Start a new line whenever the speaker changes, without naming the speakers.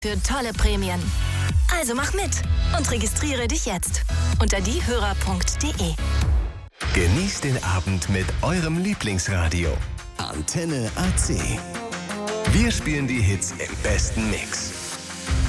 für tolle Prämien. Also mach mit und registriere dich jetzt unter diehörer.de.
Genießt den Abend mit eurem Lieblingsradio. Antenne AC. Wir spielen die Hits im besten Mix.